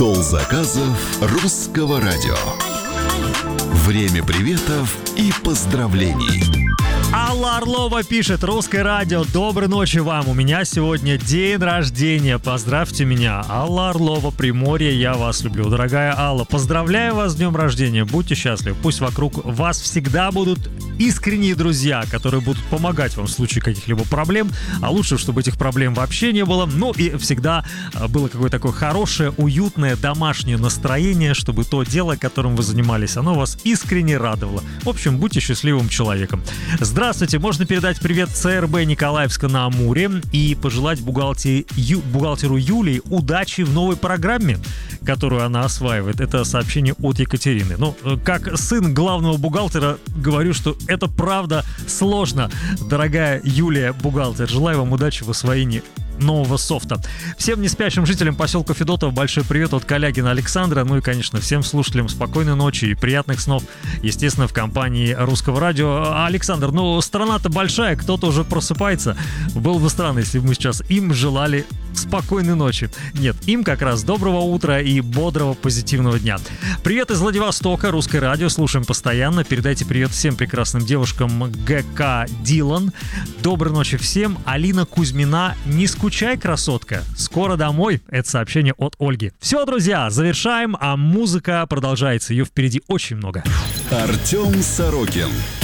Стол заказов Русского радио. Время приветов и поздравлений. Алла Орлова пишет: Русское радио, доброй ночи вам. У меня сегодня день рождения. Поздравьте меня. Алла Орлова, Приморье, я вас люблю. Дорогая Алла, поздравляю вас с днем рождения. Будьте счастливы. Пусть вокруг вас всегда будут искренние друзья, которые будут помогать вам в случае каких-либо проблем. А лучше, чтобы этих проблем вообще не было. Ну и всегда было какое-то такое хорошее, уютное, домашнее настроение, чтобы то дело, которым вы занимались, оно вас искренне радовало. В общем, будьте счастливым человеком. Здравствуйте, можно передать привет ЦРБ Николаевска-на-Амуре и пожелать бухгалтеру Юлии удачи в новой программе, которую она осваивает. Это сообщение от Екатерины. Ну, как сын главного бухгалтера, говорю, что это правда сложно. Дорогая Юлия, бухгалтер, желаю вам удачи в освоении нового софта. Всем неспящим жителям поселка Федотов большой привет от Калягина Александра. Ну и, конечно, всем слушателям спокойной ночи и приятных снов, естественно, в компании Русского радио. Александр, ну, страна-то большая, кто-то уже просыпается. Было бы странно, если бы мы сейчас им желали спокойной ночи. Нет, им как раз доброго утра и бодрого позитивного дня. Привет из Владивостока, Русское радио, слушаем постоянно. Передайте привет всем прекрасным девушкам ГК Дилан. Доброй ночи всем. Алина Кузьмина, не скучай, красотка. Скоро домой. Это сообщение от Ольги. Все, друзья, завершаем, а музыка продолжается. Ее впереди очень много. Артем Сорокин.